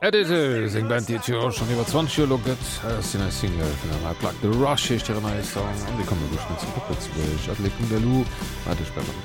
seg Band schon iwwer 20 Jo loget sinn Single vun Pla de Rush an die komme duch net ze Lou watch bei